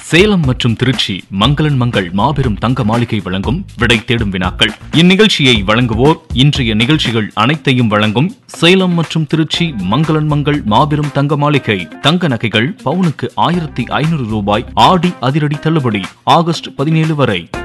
சேலம் மற்றும் திருச்சி மங்களன் மங்கள் மாபெரும் தங்க மாளிகை வழங்கும் விடை தேடும் வினாக்கள். இந்நிகழ்ச்சியை வழங்குவோர் இன்றைய நிகழ்ச்சிகள் அனைத்தையும் வழங்கும் சேலம் மற்றும் திருச்சி மங்களன் மங்கள் மாபெரும் தங்க மாளிகை. தங்க நகைகள் பவுனுக்கு 1500 ரூபாய் ஆடி அதிரடி தள்ளுபடி ஆகஸ்ட் 17 வரை.